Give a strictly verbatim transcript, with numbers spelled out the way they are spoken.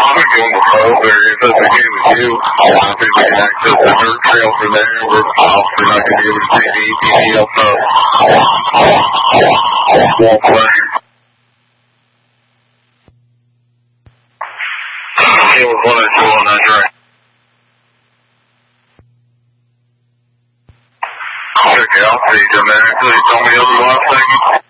on the road there. If that's okay with you, I'll have to access the dirt trail from there. We're obviously not going to be able to see the E P D up the walkway. It was one or two on that train. Okay, I'll see you, man. Please tell me otherwise. Thank you.